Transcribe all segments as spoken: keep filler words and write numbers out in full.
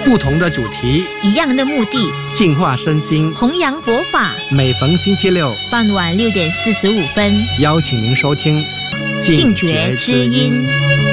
不同的主题， 一样的目的， 净化身心， 弘扬佛法。 每逢星期六傍晚六点四十五分， 邀请您收听净觉之音。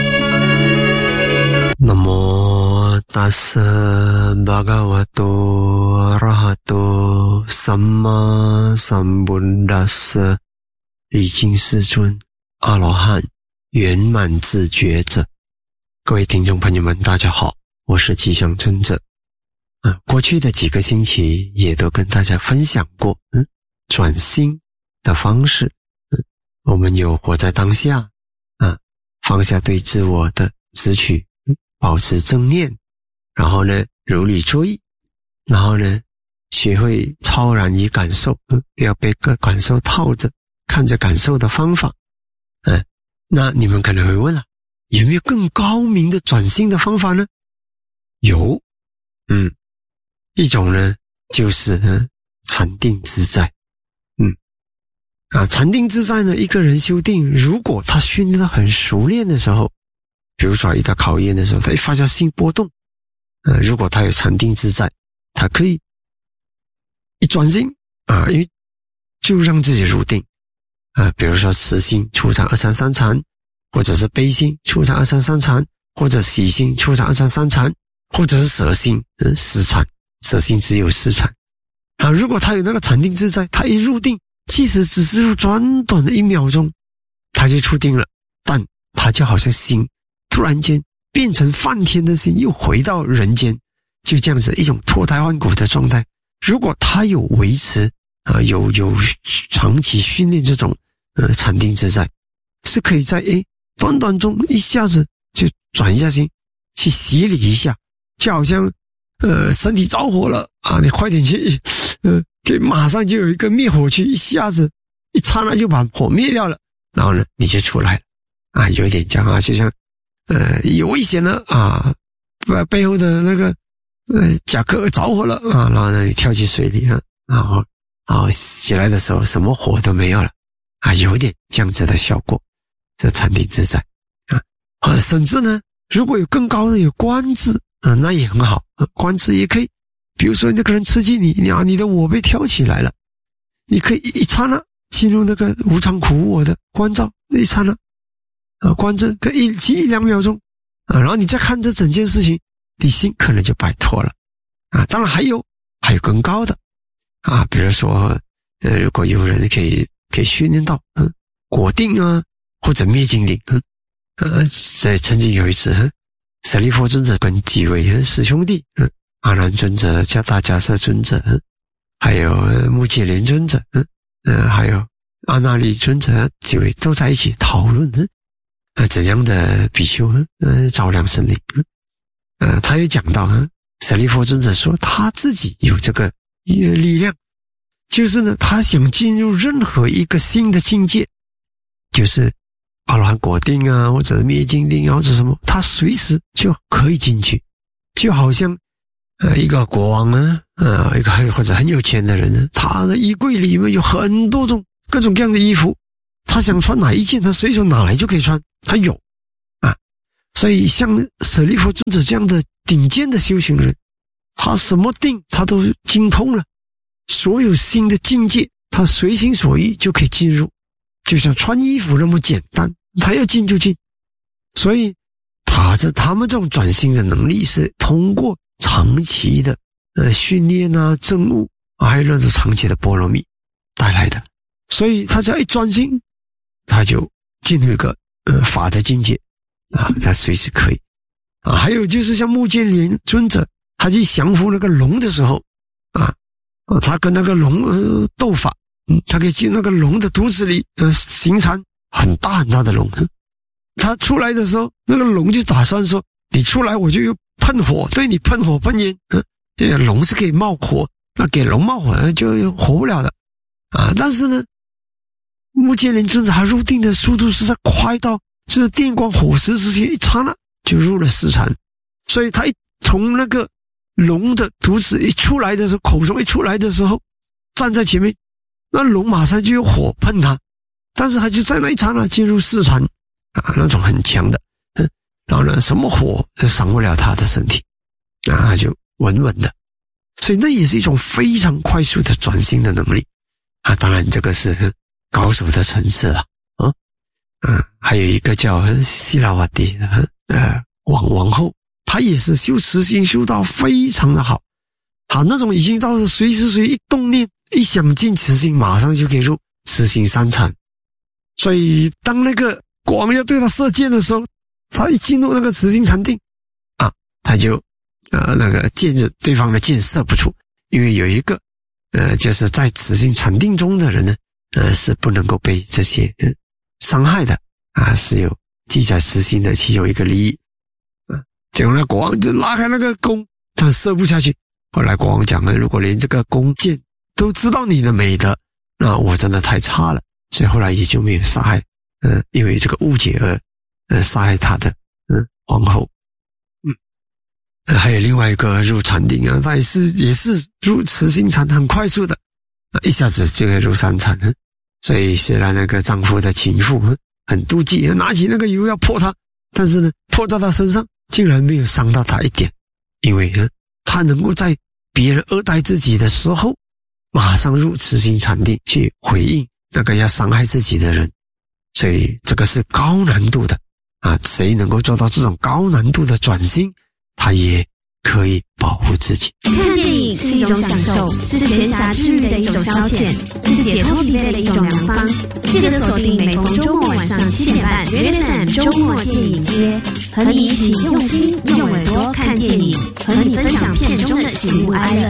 南无达瑟巴嘎瓦多阿拉哈多萨玛萨布达瑟，礼敬世尊阿罗汉圆满自觉者。各位听众朋友们，大家好，我是吉祥尊者。啊，过去的几个星期也都跟大家分享过，嗯，转心的方式。嗯，我们有活在当下，啊，放下对自我的执取。保持正念，然后呢如理作意，然后呢学会超然于感受，嗯，不要被个感受套着，看着感受的方法。嗯，那你们可能会问了，有没有更高明的转性的方法呢？有，嗯，一种呢就是嗯禅定自在。嗯啊，禅定自在呢，一个人修定，如果他训练得很熟练的时候，比如说遇到考验的时候，他一发现心波动，呃，如果他有禅定自在，他可以一专心啊，因为就让自己入定啊，比如说慈心触禅二三三禅，或者是悲心触禅二三三禅，或者喜心触禅二三三禅，或者是舍心呃四禅，舍心只有四禅啊。如果他有那个禅定自在，他一入定，即使只是入短短的一秒钟，他就出定了，但他就好像心突然间变成梵天的心，又回到人间，就这样子一种脱胎换骨的状态。如果他有维持啊、呃，有有长期训练这种呃禅定自在，是可以在诶短短中一下子就转一下心，去洗礼一下，就好像呃身体着火了啊，你快点去呃给马上就有一个灭火器，一下子一刹那就把火灭掉了，然后呢你就出来了啊，有一点这样啊，就像。呃，有危险了啊！背后的那个呃甲壳着火了啊，然后呢，你跳进水里啊，然后然后起来的时候，什么火都没有了啊，有点这样子的效果，这禅定自在啊啊，甚至呢，如果有更高的有观智啊，那也很好啊，观智也可以，比如说那个人刺激你，你啊，你的我被挑起来了，你可以一刹那进入那个无常苦无我的观照，那一刹那。啊，观这个一一两秒钟啊，然后你再看这整件事情，你心可能就摆脱了啊。当然还有还有更高的啊，比如说呃，如果有人可以可以训练到嗯果定啊，或者灭尽定，嗯呃，在曾经有一次，嗯，舍利弗尊者跟几位嗯师兄弟，嗯，阿难尊者、加大迦叶尊者，嗯，还有目犍连尊者，嗯呃，还有阿那利尊者几位都在一起讨论，嗯。呃，怎样的比丘呃照亮森林？呃，他也讲到啊，舍利弗尊者说他自己有这个力量，就是呢，他想进入任何一个新的境界，就是阿罗汉果定啊，或者灭尽定啊，或者什么，他随时就可以进去，就好像呃一个国王啊，呃一个或者很有钱的人呢，他的衣柜里面有很多种各种各样的衣服。他想穿哪一件，他随手拿来就可以穿，他有啊。所以像舍利弗尊者这样的顶尖的修行人，他什么定他都精通了，所有新的境界他随心所欲就可以进入，就像穿衣服那么简单，他要进就进。所以他这他们这种转型的能力是通过长期的呃训练啊、证悟啊，还有那种长期的波罗蜜带来的。所以他只要一专心，他就进入一个呃法的境界啊，他随时可以啊。还有就是像目犍连尊者，他去降服那个龙的时候啊，啊他跟那个龙呃斗法，嗯，他可以进那个龙的肚子里呃行禅，很大很大的龙，嗯，他出来的时候，那个龙就打算说，你出来我就又喷火，对你喷火喷烟，嗯，这个龙是可以冒火，那给龙冒火就活不了的啊。但是呢，目犍连尊者他入定的速度实在快到，就是电光火石之间一刹那就入了四禅，所以他一从那个龙的肚子一出来的时候，口中一出来的时候，站在前面，那龙马上就有火喷他，但是他就在那一刹那进入四禅啊，那种很强的，嗯，然后呢，什么火都伤不了他的身体啊，他就稳稳的。所以那也是一种非常快速的转型的能力啊。当然这个是高手的层次了啊。啊，还有一个叫希拉瓦蒂的呃王王后，她也是修持心修到非常的好。好，那种已经到了随时随地一动念一想进慈心，马上就可以入慈心三禅。所以当那个国王要对他射箭的时候，他一进入那个慈心禅定啊，他就呃那个箭着对方的箭射不出，因为有一个呃就是在慈心禅定中的人呢，呃是不能够被这些、呃、伤害的啊，是有记载慈心的其中一个利益啊。结果那国王就拉开那个弓，他射不下去。后来国王讲了，如果连这个弓箭都知道你的美德，那我真的太差了，所以后来也就没有杀害嗯、呃，因为这个误解而呃杀害他的嗯、呃、皇后。嗯、呃，还有另外一个入禅定啊，他也是也是入慈心禅很快速的，一下子就可以入三禅。所以虽然那个丈夫的情妇很妒忌，拿起那个油要泼他，但是呢泼到他身上竟然没有伤到他一点，因为呢他能够在别人恶待自己的时候马上入慈心禅定去回应那个要伤害自己的人。所以这个是高难度的啊，谁能够做到这种高难度的转型，他也可以保护自己。 看电影是一种享受，是闲暇之余的一种消遣，是解脱疲惫的一种良方。记得锁定每逢周末晚上七点半 Red F M 周末电影街，和你一起用心用耳朵看电影，和你分享片中的喜怒哀乐。